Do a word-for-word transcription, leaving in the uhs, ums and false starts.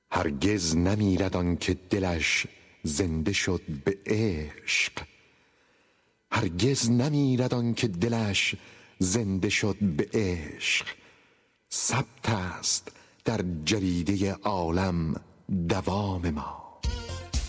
هرگز نمیرد آن که دلش زنده شد به عشق، هرگز نمیرد آن که دلش زنده شد به عشق. ثبت است در جریده عالم دوام ما،